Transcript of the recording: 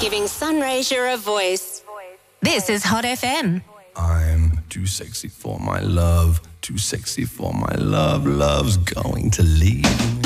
Giving Sunraysia a voice. This is Hot FM. I'm too sexy for my love, too sexy for my love. Love's going to leave me.